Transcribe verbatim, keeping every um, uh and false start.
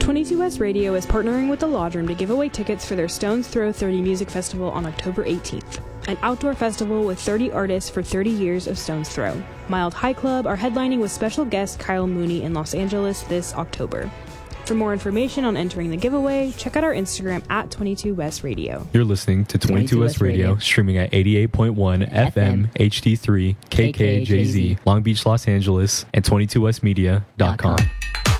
twenty-two West Radio is partnering with the Lodge Room to give away tickets for their Stones Throw thirty Music Festival on October eighteenth, an outdoor festival with thirty artists for thirty years of Stones Throw. Mild High Club are headlining with special guest Kyle Mooney in Los Angeles this October. For more information on entering the giveaway, check out our Instagram at twenty-two West Radio. You're listening to twenty-two West Radio, Radio, streaming at eighty-eight point one F M, H D three, K K J Z, Long Beach, Los Angeles, and twenty-two west media dot com.